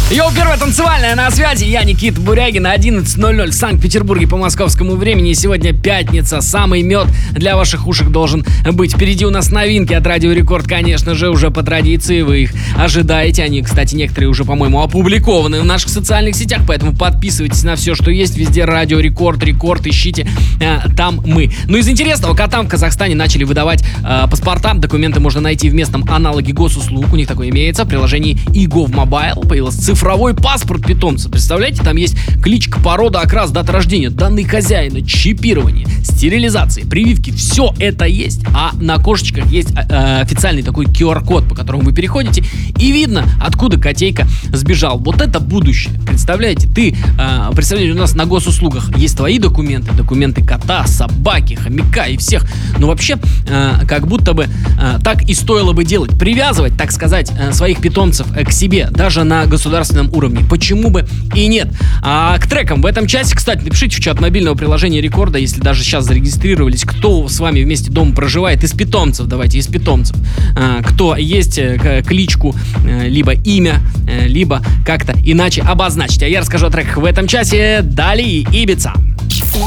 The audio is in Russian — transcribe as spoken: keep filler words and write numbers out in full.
Йоу, первая танцевальная на связи. Я Никита Бурягин. одиннадцать ноль ноль в Санкт-Петербурге по московскому времени. Сегодня пятница. Самый мед для ваших ушек должен быть. Впереди у нас новинки от Радио Рекорд, конечно же, уже по традиции. Вы их ожидаете. Они, кстати, некоторые уже, по-моему, опубликованы в наших социальных сетях. Поэтому подписывайтесь на все, что есть. Везде Радио Рекорд, Рекорд. Ищите. Э, там мы. Ну, из интересного, котам в Казахстане начали выдавать э, паспорта. Документы можно найти в местном аналоге госуслуг. У них такое имеется. В приложении e-gov Mobile появилась цифра. Цифровой паспорт питомца. Представляете, там есть кличка, порода, окрас, дата рождения, данные хозяина, чипирование, стерилизация, прививки. Все это есть. А на кошечках есть э, официальный такой ку ар-код, по которому вы переходите, и видно, откуда котейка сбежал. Вот это будущее. Представляете, ты, э, представляете, у нас на госуслугах есть твои документы, документы кота, собаки, хомяка и всех. Но вообще, э, как будто бы э, так и стоило бы делать. Привязывать, так сказать, э, своих питомцев э, к себе, даже на государственном уровне. Почему бы и нет? А к трекам в этом часе, кстати, напишите в чат мобильного приложения Рекорда, если даже сейчас зарегистрировались, кто с вами вместе дома проживает, из питомцев, давайте, из питомцев. А, кто есть, кличку, либо имя, либо как-то иначе обозначить. А я расскажу о треках в этом часе. Далее Ибица.